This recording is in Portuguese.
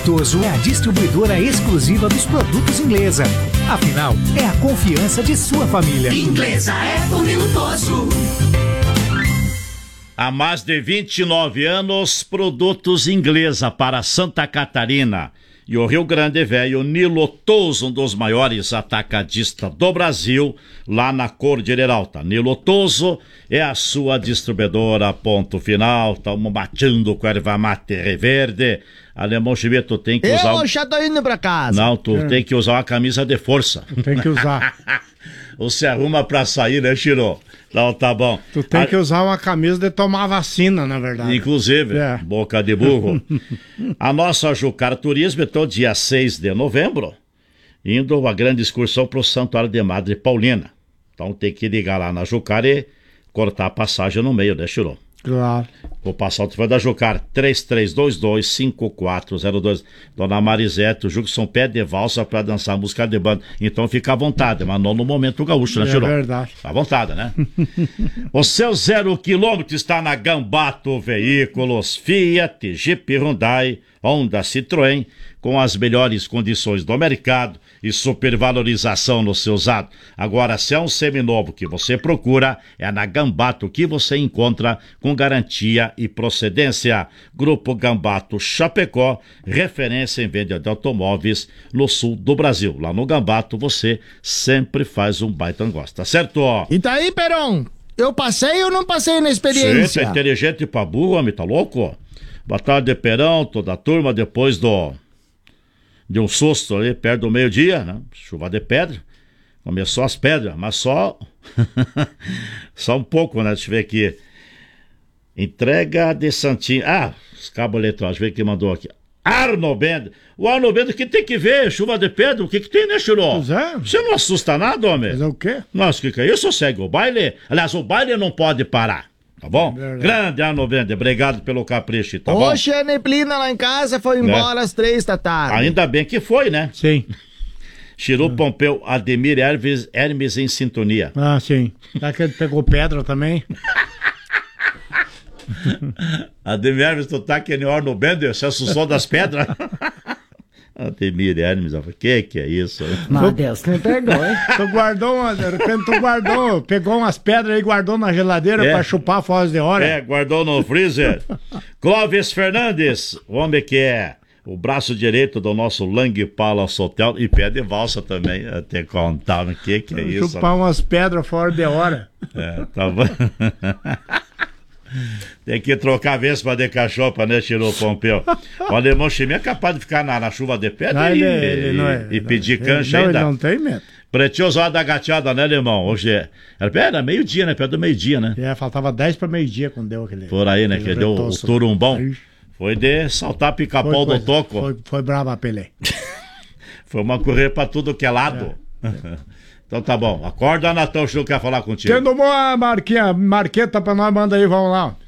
Toso é a distribuidora exclusiva dos produtos Inglesa. Afinal, é a confiança de sua família. Inglesa é Tomilo Toso. Há mais de 29 anos, produtos Inglesa para Santa Catarina e o Rio Grande Velho. Nilo Toso, um dos maiores atacadistas do Brasil, lá na Cordilheira Alta. Nilo Toso é a sua distribuidora, ponto final. Estamos batendo com erva mate reverde. Alemão Chibê, tu tem que usar... Eu já tô indo pra casa. Não, tu tem que usar uma camisa de força. Tem que usar. Você arruma pra sair, né, Chiro? Não, tá bom. Tu tem que usar uma camisa de tomar vacina, na verdade. Inclusive, boca de burro. A nossa Jucar Turismo, então, dia 6 de novembro, indo uma grande excursão pro Santuário de Madre Paulina. Então tem que ligar lá na Jucar e cortar a passagem no meio, né, Chiro? Claro. Vou passar o telefone da Jucar, 3322-5402. Dona Marisete, o Jugson pede de valsa pra dançar música de banda. Então fica à vontade, mas não no momento gaúcho, né, Chiro? É verdade. À vontade, né? O seu 0 km está na Gambato Veículos, Fiat, Jeep, Hyundai, Honda, Citroën, com as melhores condições do mercado e supervalorização no seu usado. Agora, se é um seminovo que você procura, é na Gambato que você encontra com garantia e procedência. Grupo Gambato Chapecó, referência em venda de automóveis no sul do Brasil. Lá no Gambato você sempre faz um baita negócio, tá certo? E tá aí, Peron? Eu passei ou não passei na experiência? Você é inteligente pra burro, homem, tá louco? Boa tarde, Perão, toda a turma, depois de um susto ali, perto do meio-dia, né? Chuva de pedra. Começou as pedras, mas só só um pouco, né? Deixa eu ver aqui. Entrega de Santinho. Ah, os cabos eletrônicos, deixa eu ver quem mandou aqui. Arno Bender. O Arno Bender que tem que ver, chuva de pedra, o que tem, né, Chiró? Pois é. Você não assusta nada, homem? Mas é o quê? Nossa, que é isso? Segue o baile. Aliás, o baile não pode parar. Tá bom? Grande Arno Bender, obrigado pelo capricho, tá bom? Hoje a neblina lá em casa foi embora às 3 da tarde. Ainda bem que foi, né? Sim. Chiru Pompeu, Ademir Hermes em sintonia. Ah, sim. Será que ele pegou pedra também? Ademir Hermes, tu tá que nem Arno Bender, se assustou das pedras? Ademir Hermes, que é isso? Meu Deus, me perdoe. Tu guardou pegou umas pedras e guardou na geladeira pra chupar fora de hora. Guardou no freezer. Clóvis Fernandes, o homem que é o braço direito do nosso Lang Palace Hotel e pé de valsa também, até contar o que é isso. Chupar umas pedras fora de hora. Tá bom. Tem que trocar a vespa de cachopa, né, Chiru Pompeu? O Alemão Chimé é capaz de ficar na chuva de pedra e pedir cancha ainda. Ele não tem medo. Pretinho usado da gateada, né, Alemão? Hoje era meio-dia, né? Perto do meio-dia, né? Faltava 10 para meio-dia quando deu aquele... Por aí, né? Que deu o turumbão. Foi de saltar pica-pau do toco. Foi brava a Pelé. Foi uma correr pra tudo que é lado. Então tá bom. Acorda, Natão, o Chico quer falar contigo. Tendo uma marqueta pra nós, manda aí, vamos lá.